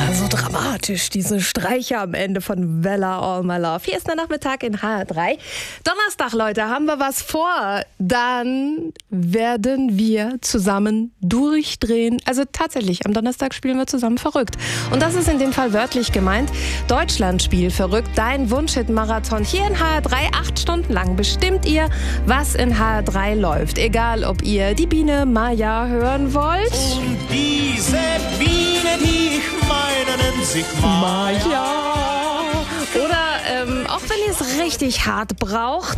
so dramatisch, diese Streicher am Ende von Bella All My Love. Hier ist der Nachmittag in HR3. Donnerstag, Leute, haben wir was vor. Dann werden wir zusammen durchdrehen. Also tatsächlich, am Donnerstag spielen wir zusammen verrückt. Und das ist in dem Fall wörtlich gemeint. Deutschland spielt verrückt. Dein Wunschhit-Marathon hier in HR3. 8 Stunden lang bestimmt ihr, was in HR3 läuft. Egal, ob ihr die Biene Maya hören wollt. Und diese Biene, die ich meine, nennt sich Maya. Oder auch wenn ihr es richtig hart braucht.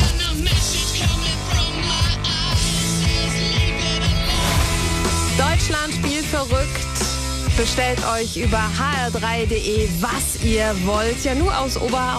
Deutschland spielt verrückt. Bestellt euch über hr3.de, was ihr wollt. Ja, nur aus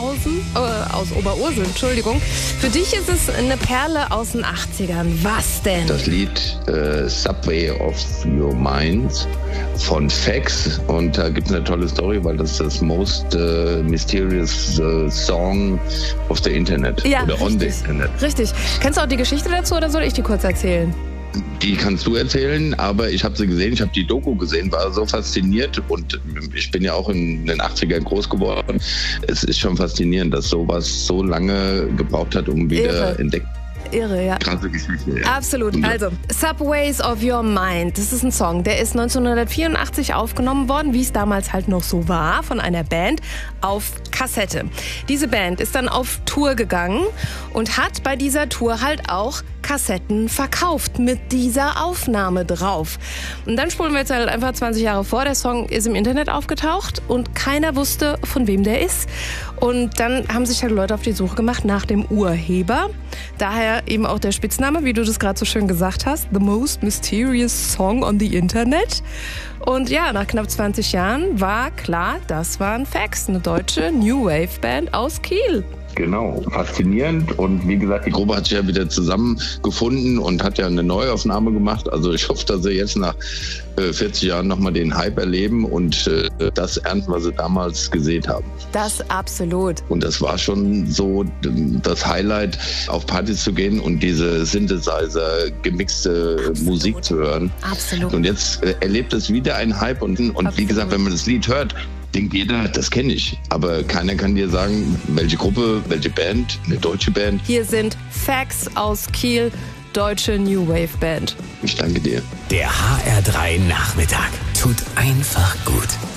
Oberursel, Entschuldigung. Für dich ist es eine Perle aus den 80ern. Was denn? Das Lied Subway of Your Mind von Fax. Und da gibt es eine tolle Story, weil das das most mysterious song of the Internet. Ja, oder richtig, on the Internet. Richtig. Kennst du auch die Geschichte dazu oder soll ich die kurz erzählen? Die kannst du erzählen, aber ich habe sie gesehen, ich habe die Doku gesehen, war so fasziniert und ich bin ja auch in den 80ern groß geworden. Es ist schon faszinierend, dass sowas so lange gebraucht hat, um wieder entdeckt. Irre, ja. Krasse Geschichte. Ja. Absolut. Also, Subways of Your Mind. Das ist ein Song, der ist 1984 aufgenommen worden, wie es damals halt noch so war, von einer Band auf Kassette. Diese Band ist dann auf Tour gegangen und hat bei dieser Tour halt auch Kassetten verkauft mit dieser Aufnahme drauf. Und dann spulen wir jetzt halt einfach 20 Jahre vor. Der Song ist im Internet aufgetaucht und keiner wusste, von wem der ist. Und dann haben sich halt Leute auf die Suche gemacht nach dem Urheber. Daher eben auch der Spitzname, wie du das gerade so schön gesagt hast, The Most Mysterious Song on the Internet. Und ja, nach knapp 20 Jahren war klar, das waren Fax, eine deutsche New Wave Band aus Kiel. Genau, faszinierend und wie gesagt, die Gruppe hat sich ja wieder zusammengefunden und hat ja eine Neuaufnahme gemacht. Also ich hoffe, dass sie jetzt nach 40 Jahren nochmal den Hype erleben und das ernten, was sie damals gesehen haben. Das absolut. Und das war schon so das Highlight, auf Partys zu gehen und diese Synthesizer gemixte Musik zu hören. Absolut. Und jetzt erlebt es wieder einen Hype und wie gesagt, wenn man das Lied hört, denkt jeder, das kenne ich. Aber keiner kann dir sagen, welche Gruppe, welche Band, eine deutsche Band. Hier sind Fax aus Kiel, deutsche New Wave Band. Ich danke dir. Der HR3 Nachmittag tut einfach gut.